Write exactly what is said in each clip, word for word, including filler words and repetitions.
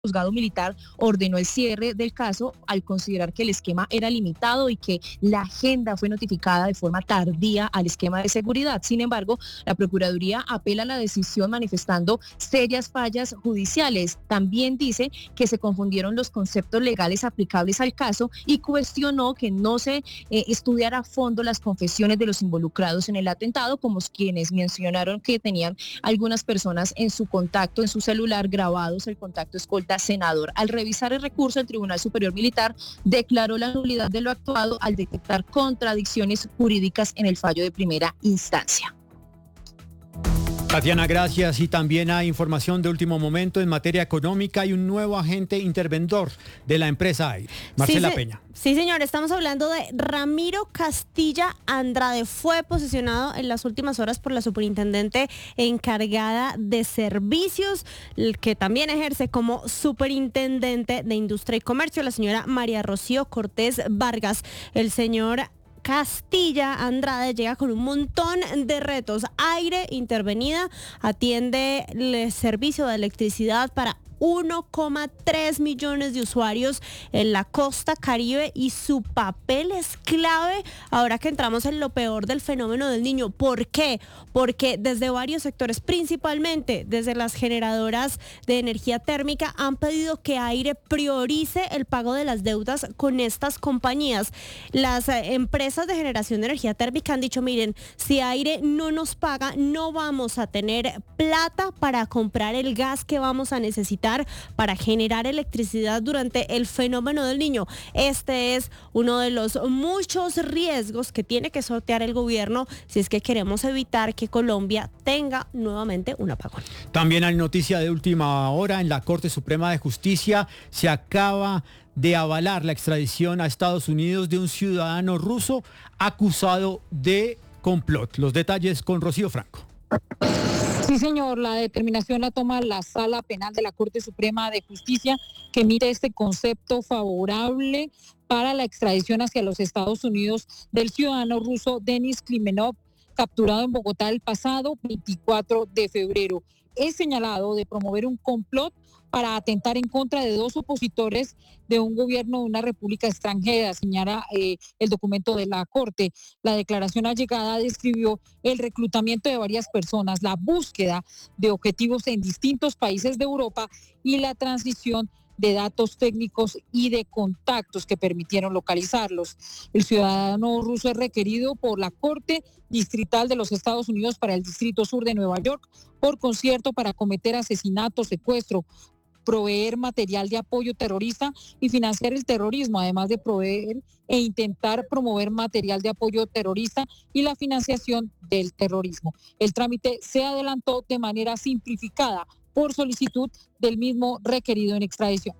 juzgado militar ordenó el cierre del caso al considerar que el esquema era limitado y que la agenda fue notificada de forma tardía al esquema de seguridad. Sin embargo, la Procuraduría apela a la decisión manifestando serias fallas judiciales. También dice que se confundieron los conceptos legales aplicables al caso y cuestionó que no se eh, estudiara a fondo las confesiones de los involucrados en el atentado, como quienes mencionaron que tenían algunas personas en su contacto, en su celular grabados el contacto escolta senador. Al revisar el recurso, el Tribunal Superior Militar declaró la nulidad de lo actuado al detectar contradicciones jurídicas en el fallo de primera instancia. Tatiana, gracias. Y también hay información de último momento en materia económica. Hay un nuevo agente interventor de la empresa Aire. Marcela sí, se, Peña. Sí, señor. Estamos hablando de Ramiro Castilla Andrade. Fue posesionado en las últimas horas por la superintendente encargada de servicios, que también ejerce como superintendente de Industria y Comercio, la señora María Rocío Cortés Vargas. El señor Castilla Andrade llega con un montón de retos. Aire intervenida, atiende el servicio de electricidad para uno coma tres millones de usuarios en la costa Caribe y su papel es clave ahora que entramos en lo peor del fenómeno del Niño. ¿Por qué? Porque desde varios sectores, principalmente desde las generadoras de energía térmica, han pedido que Aire priorice el pago de las deudas con estas compañías. Las eh, empresas de generación de energía térmica han dicho, miren, si Aire no nos paga, no vamos a tener plata para comprar el gas que vamos a necesitar para generar electricidad durante el fenómeno del Niño. Este es uno de los muchos riesgos que tiene que sortear el gobierno si es que queremos evitar que Colombia tenga nuevamente un apagón. También hay noticia de última hora. En la Corte Suprema de Justicia se acaba de avalar la extradición a Estados Unidos de un ciudadano ruso acusado de complot. Los detalles con Rocío Franco. Sí, señor, la determinación la toma la Sala Penal de la Corte Suprema de Justicia, que emite este concepto favorable para la extradición hacia los Estados Unidos del ciudadano ruso Denis Klimenov, capturado en Bogotá el pasado veinticuatro de febrero. Es señalado de promover un complot para atentar en contra de dos opositores de un gobierno de una república extranjera, señala eh, el documento de la Corte. La declaración allegada describió el reclutamiento de varias personas, la búsqueda de objetivos en distintos países de Europa y la transmisión de datos técnicos y de contactos que permitieron localizarlos. El ciudadano ruso es requerido por la Corte Distrital de los Estados Unidos para el Distrito Sur de Nueva York por concierto para cometer asesinato, secuestro, proveer material de apoyo terrorista y financiar el terrorismo, además de proveer e intentar promover material de apoyo terrorista y la financiación del terrorismo. El trámite se adelantó de manera simplificada por solicitud del mismo requerido en extradición.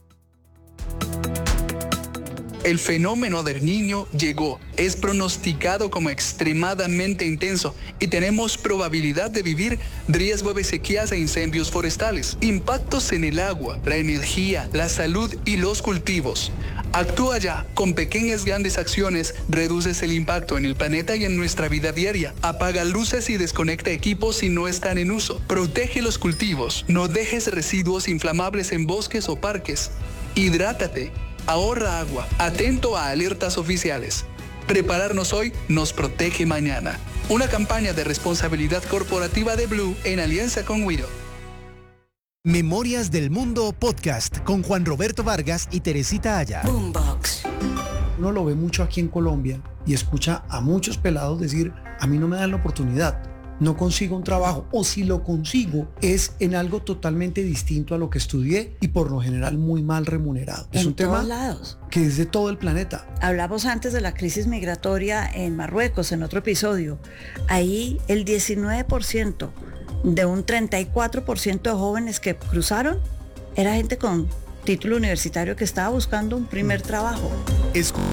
El fenómeno del Niño llegó, es pronosticado como extremadamente intenso y tenemos probabilidad de vivir riesgo de sequías e incendios forestales, impactos en el agua, la energía, la salud y los cultivos. Actúa ya, con pequeñas grandes acciones reduces el impacto en el planeta y en nuestra vida diaria. Apaga luces y desconecta equipos si no están en uso. Protege los cultivos, no dejes residuos inflamables en bosques o parques. Hidrátate. Ahorra agua, atento a alertas oficiales. Prepararnos hoy nos protege mañana. Una campaña de responsabilidad corporativa de Blue en alianza con Wido. Memorias del Mundo Podcast con Juan Roberto Vargas y Teresita Aya. Boombox. Uno lo ve mucho aquí en Colombia y escucha a muchos pelados decir, a mí no me dan la oportunidad, no consigo un trabajo, o si lo consigo es en algo totalmente distinto a lo que estudié y por lo general muy mal remunerado. En es un tema lados. que es de todo el planeta. Hablamos antes de la crisis migratoria en Marruecos, en otro episodio. Ahí el diecinueve por ciento de un treinta y cuatro por ciento de jóvenes que cruzaron era gente con título universitario que estaba buscando un primer trabajo. Escucha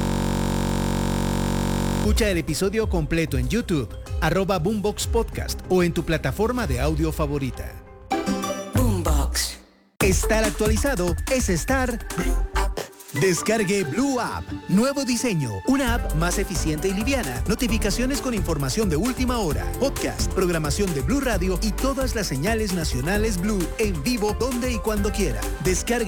el episodio completo en YouTube, arroba Boombox Podcast o en tu plataforma de audio favorita. Boombox. Estar actualizado es estar Descargue Blue App. Nuevo diseño. Una app más eficiente y liviana. Notificaciones con información de última hora. Podcast, programación de Blue Radio y todas las señales nacionales Blue en vivo donde y cuando quiera. Descargue